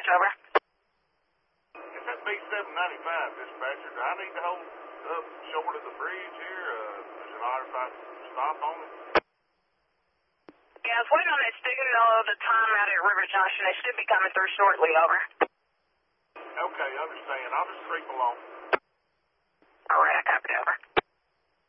dispatch, over. Is that B795, dispatcher? Do I need to hold up short of the bridge here? Does it matter if I stop on it? Yeah, I was waiting on that signal all the time out at River Junction. They should be coming through shortly, over. Okay, understand. I'll just creep along. All right, I copied, over.